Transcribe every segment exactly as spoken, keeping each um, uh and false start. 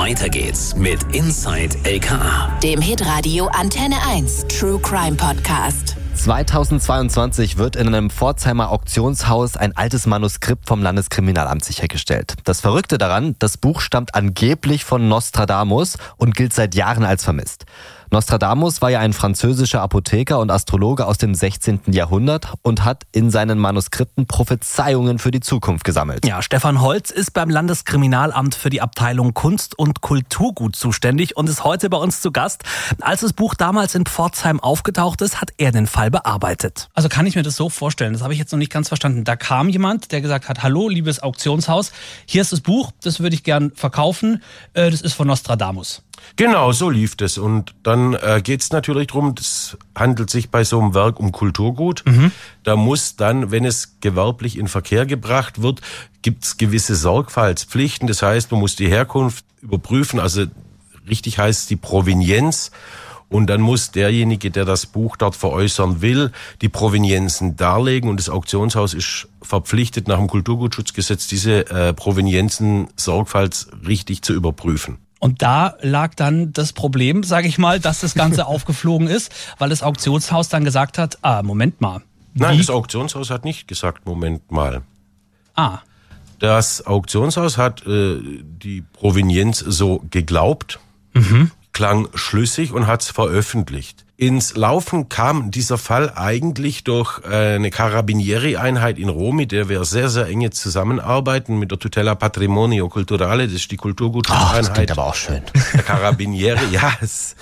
Weiter geht's mit Inside L K A, dem Hitradio Antenne eins True Crime Podcast. zweitausendzweiundzwanzig wird in einem Pforzheimer Auktionshaus ein altes Manuskript vom Landeskriminalamt sichergestellt. Das Verrückte daran, das Buch stammt angeblich von Nostradamus und gilt seit Jahren als vermisst. Nostradamus war ja ein französischer Apotheker und Astrologe aus dem sechzehnten Jahrhundert und hat in seinen Manuskripten Prophezeiungen für die Zukunft gesammelt. Ja, Stefan Holz ist beim Landeskriminalamt für die Abteilung Kunst und Kulturgut zuständig und ist heute bei uns zu Gast. Als das Buch damals in Pforzheim aufgetaucht ist, hat er den Fall bearbeitet. Also kann ich mir das so vorstellen, das habe ich jetzt noch nicht ganz verstanden. Da kam jemand, der gesagt hat, hallo, liebes Auktionshaus, hier ist das Buch, das würde ich gern verkaufen, das ist von Nostradamus. Genau, so lief das. Und dann äh, geht es natürlich darum, es handelt sich bei so einem Werk um Kulturgut. Mhm. Da muss dann, wenn es gewerblich in Verkehr gebracht wird, gibt es gewisse Sorgfaltspflichten. Das heißt, man muss die Herkunft überprüfen, also richtig heißt es die Provenienz. Und dann muss derjenige, der das Buch dort veräußern will, die Provenienzen darlegen. Und das Auktionshaus ist verpflichtet, nach dem Kulturgutschutzgesetz diese äh, Provenienzen sorgfaltsrichtig zu überprüfen. Und da lag dann das Problem, sage ich mal, dass das Ganze aufgeflogen ist, weil das Auktionshaus dann gesagt hat, ah, Moment mal. Wie? Nein, das Auktionshaus hat nicht gesagt, Moment mal. Ah. Das Auktionshaus hat äh, die Provenienz so geglaubt, mhm. klang schlüssig und hat es veröffentlicht. Ins Laufen kam dieser Fall eigentlich durch eine Carabinieri-Einheit in Rom, mit der wir sehr, sehr eng jetzt zusammenarbeiten, mit der Tutela Patrimonio Culturale, das ist die Kulturgutschutzeinheit. Oh, das klingt aber auch schön. Der Carabinieri, ja, es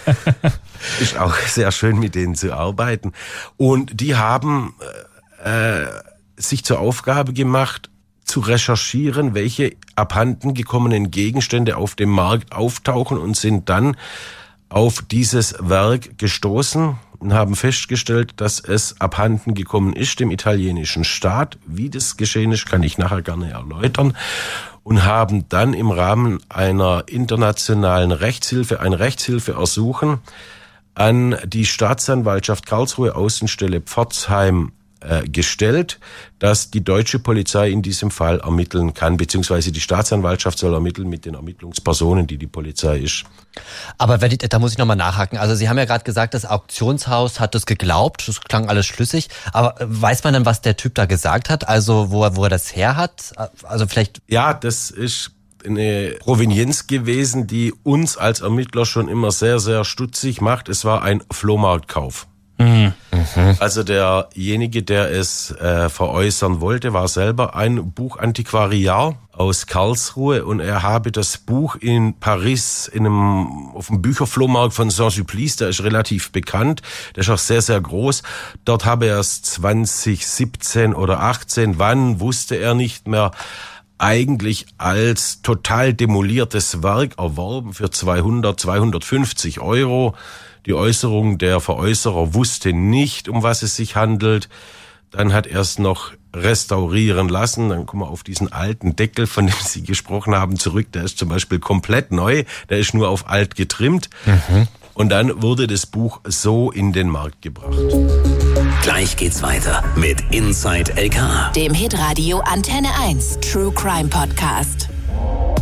ist auch sehr schön, mit denen zu arbeiten. Und die haben äh, sich zur Aufgabe gemacht, zu recherchieren, welche abhanden gekommenen Gegenstände auf dem Markt auftauchen und sind dann auf dieses Werk gestoßen und haben festgestellt, dass es abhanden gekommen ist dem italienischen Staat. Wie das geschehen ist, kann ich nachher gerne erläutern. Und haben dann im Rahmen einer internationalen Rechtshilfe ein Rechtshilfeersuchen an die Staatsanwaltschaft Karlsruhe Außenstelle Pforzheim gestellt, dass die deutsche Polizei in diesem Fall ermitteln kann, beziehungsweise die Staatsanwaltschaft soll ermitteln mit den Ermittlungspersonen, die die Polizei ist. Aber da muss ich nochmal nachhaken. Also Sie haben ja gerade gesagt, das Auktionshaus hat das geglaubt, das klang alles schlüssig. Aber weiß man dann, was der Typ da gesagt hat? Also wo er, wo er das her hat? Also vielleicht... Ja, das ist eine Provenienz gewesen, die uns als Ermittler schon immer sehr, sehr stutzig macht. Es war ein Flohmarktkauf. Mhm. Also derjenige, der es äh, veräußern wollte, war selber ein Buchantiquariat aus Karlsruhe und er habe das Buch in Paris in einem, auf dem Bücherflohmarkt von Saint-Sulpice, der ist relativ bekannt, der ist auch sehr, sehr groß. Dort habe er es zwanzig siebzehn oder achtzehn, wann, wusste er nicht mehr, eigentlich als total demoliertes Werk erworben für zweihundert, zweihundertfünfzig Euro. Die Äußerung der Veräußerer wusste nicht, um was es sich handelt. Dann hat er es noch restaurieren lassen. Dann kommen wir auf diesen alten Deckel, von dem Sie gesprochen haben, zurück. Der ist zum Beispiel komplett neu. Der ist nur auf alt getrimmt. Mhm. Und dann wurde das Buch so in den Markt gebracht. Gleich geht's weiter mit Inside L K A, dem Hitradio Antenne eins True Crime Podcast.